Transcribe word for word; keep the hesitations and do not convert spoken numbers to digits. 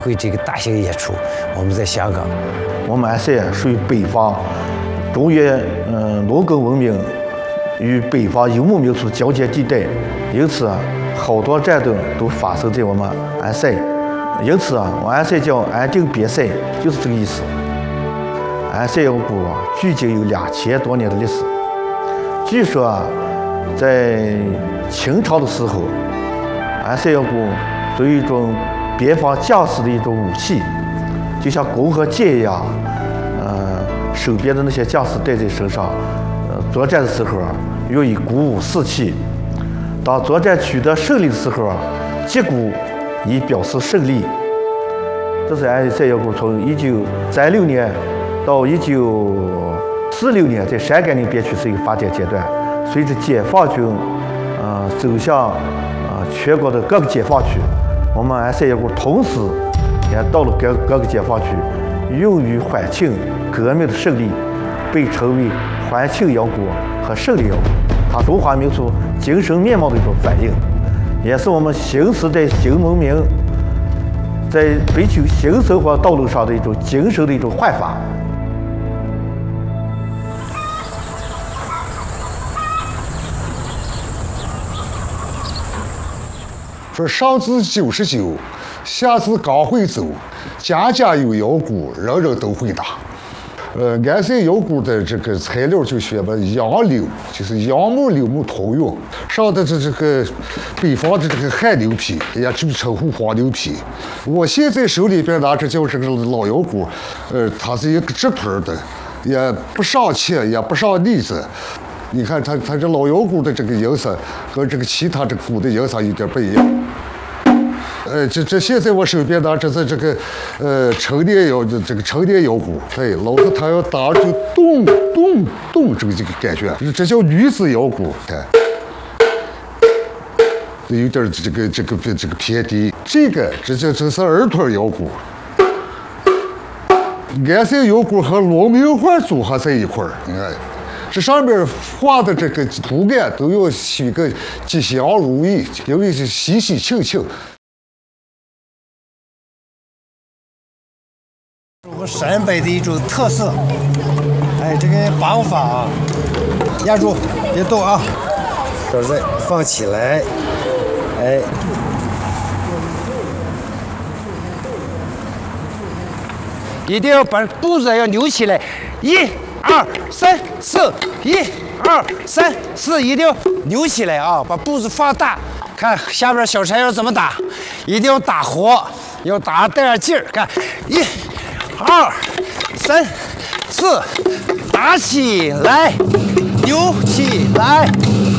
会这个大型演出，我们在香港， 我们安塞属于北方，中原嗯农耕文明与北方游牧民族的交界地带，因此啊，好多战争都发生在我们安塞，因此啊，我安塞叫安定边塞，就是这个意思。安塞窑谷距今有两千多年的历史，据说啊，在清朝的时候，安塞窑谷作为一种边防将士的一种武器，就像弓和箭一样，呃，手边的那些将士带在身上，呃，作战的时候啊，用以鼓舞士气；当作战取得胜利的时候啊，击鼓以表示胜利。这是安塞窑谷从一九三六年到一九四六年在陕甘宁边区是一个发展阶段。随着解放军，呃，走向呃全国的各个解放区。我们安塞窑谷同时也到了各各个解放区，用于欢庆革命的胜利，被称为欢庆窑谷和胜利窑谷。它中华民族精神面貌的一种反映，也是我们新时代新文明在追求新生活道路上的一种精神的一种焕发。 说上至九十九，下至刚会走，家家有窑谷，人人都会打。呃，安塞窑谷的这个材料就选吧杨柳，就是杨木、柳木通用。上的这这个北方的这个旱牛皮，也就称呼黄牛皮。我现在手里边拿着叫这个老窑谷，呃，它是一个直盆的，也不上漆，也不上腻子。你看它，它这老窑谷的这个颜色和这个其他这谷的颜色有点不一样。呃，这这现在我手边拿着是这个呃陈年窑的这个陈年窑谷，对，老子他要打就咚咚咚这个这个感觉，这叫女子窑谷，看，有点这个这个这个偏低。这个这这这是儿童窑谷。安塞窑谷和龙明画组合在一块儿，你看。这上面画的这个图案都要取个吉祥如意，因为是喜喜庆庆。 我们陕北的一种特色，哎，这个绑法啊，压住，别动啊，这再放起来，哎，一定要把步子要扭起来，一。二三四，一二三四，一定要扭起来啊！把步子放大，看下边小柴要怎么打，一定要打活，要打带点劲儿。看，一、二、三、四，打起来，扭起来。